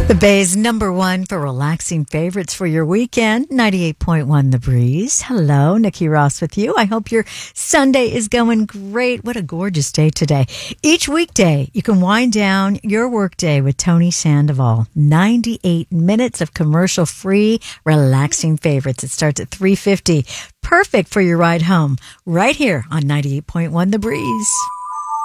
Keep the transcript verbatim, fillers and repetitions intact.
The Bay's number one for relaxing favorites for your weekend, ninety-eight point one The Breeze. Hello, Nikki Ross with you. I hope your Sunday is going great. What a gorgeous day today. Each weekday, you can wind down your workday with Tony Sandoval. ninety-eight minutes of commercial-free, relaxing favorites. It starts at three fifty. Perfect for your ride home, right here on ninety-eight point one The Breeze.